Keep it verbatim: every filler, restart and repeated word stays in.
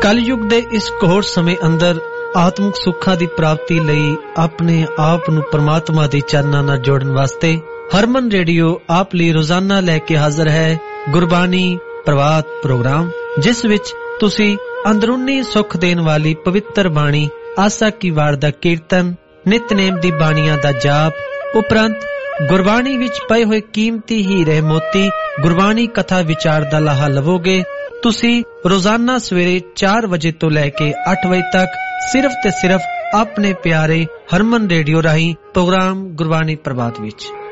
कलयुग दे इस घोर समय अंदर आत्मिक सुखा दी प्राप्ति लई अपने आप नू परमात्मा दे चरनां नाल जोड़न वास्ते हरमन रेडियो आप ਲਈ रोजाना लेके हाजिर है गुरबानी प्रभात प्रोग्राम, जिस विच तुसी अंदरूनी सुख देन वाली पवित्र बाणी आसा की वार दा कीर्तन, नितनेम दी बाणियां दा जाप उपरंत गुरबाणी विच पए होए कीमती हीरे मोती गुरबाणी कथा विचार दा लाहा लवोगे। तुसी रोजाना सवेरे चार बजे तो लैके अठ बजे तक सिर्फ ते सिर्फ अपने प्यारे हरमन रेडियो राही प्रोग्राम गुरबाणी प्रभात विच